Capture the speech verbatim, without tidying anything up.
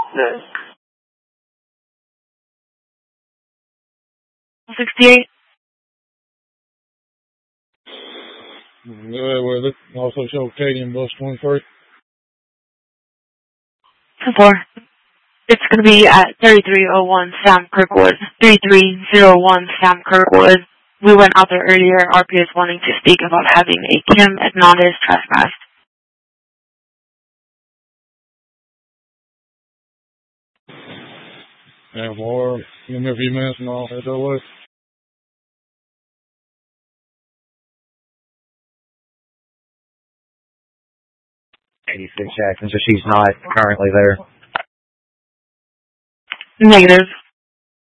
sixty-eight. Good with it. Also show Katie in bus twenty-three. ten four. It's going to be at thirty-three oh one Sam Kirkwood. thirty-three oh one Sam Kirkwood. We went out there earlier. R P is wanting to speak about having a Kim Hernandez trespass. And for give me a few minutes and I'll head that way. eighty-six Jackson, so she's not currently there. Negative.